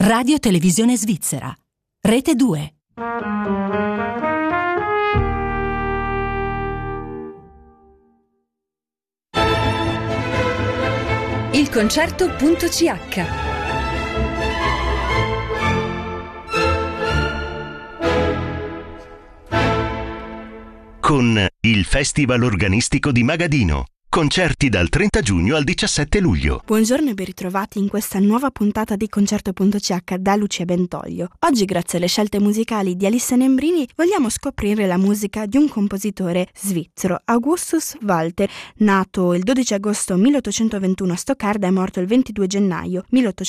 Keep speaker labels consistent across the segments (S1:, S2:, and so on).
S1: Radio Televisione Svizzera. Rete 2.
S2: Il concerto.ch.
S3: Con il Festival Organistico di Magadino. Concerti dal 30 giugno al 17 luglio.
S4: Buongiorno e ben ritrovati in questa nuova puntata di Concerto.ch da Lucia Bentoglio. Oggi, grazie alle scelte musicali di Alissa Nembrini, vogliamo scoprire la musica di un compositore svizzero, Augustus Walter, nato il 12 agosto 1821 a Stoccarda e morto il 22 gennaio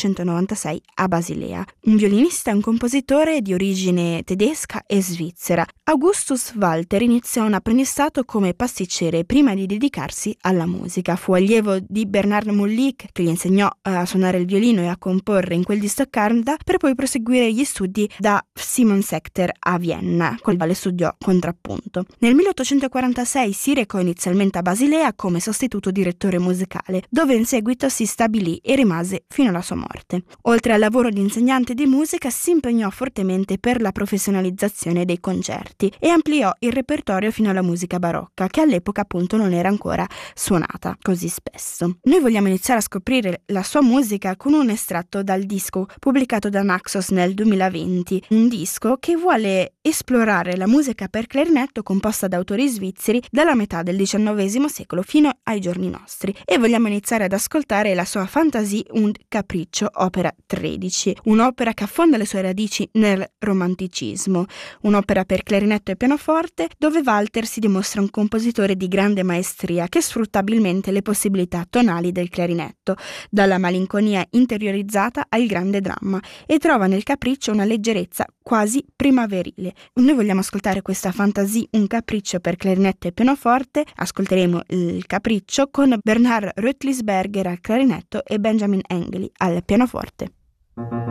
S4: 1896 a Basilea. Un violinista e un compositore di origine tedesca e svizzera. Augustus Walter iniziò un apprendistato come pasticcere prima di dedicarsi alla musica. Fu allievo di Bernard Mullick, che gli insegnò a suonare il violino e a comporre in quel di Stoccarda, per poi proseguire gli studi da Simon Sechter a Vienna, col quale studiò contrappunto. Nel 1846 si recò inizialmente a Basilea come sostituto direttore musicale, dove in seguito si stabilì e rimase fino alla sua morte. Oltre al lavoro di insegnante di musica, si impegnò fortemente per la professionalizzazione dei concerti e ampliò il repertorio fino alla musica barocca, che all'epoca appunto non era ancora suonata così spesso. Noi vogliamo iniziare a scoprire la sua musica con un estratto dal disco pubblicato da Naxos nel 2020, un disco che vuole esplorare la musica per clarinetto composta da autori svizzeri dalla metà del XIX secolo fino ai giorni nostri, e vogliamo iniziare ad ascoltare la sua Fantasie und Capriccio, opera 13, un'opera che affonda le sue radici nel romanticismo, un'opera per clarinetto e pianoforte dove Walter si dimostra un compositore di grande maestria che sfrutta abilmente le possibilità tonali del clarinetto, dalla malinconia interiorizzata al grande dramma, e trova nel capriccio una leggerezza quasi primaverile. Noi vogliamo ascoltare questa Fantasie, un capriccio per clarinetto e pianoforte. Ascolteremo il capriccio con Bernhard Rötlisberger al clarinetto e Benjamin Engeli al pianoforte.